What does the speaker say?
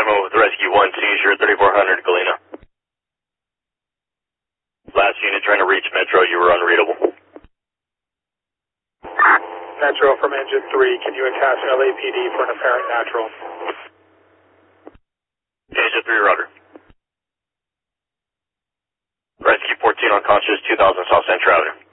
memo with Rescue 1, seizure 3400 Galena. Last unit trying to reach Metro, you were unreadable. Metro from engine 3, can you attach LAPD for an apparent natural? Engine 3, roger. Rescue 14 unconscious, 2000 South Central Avenue.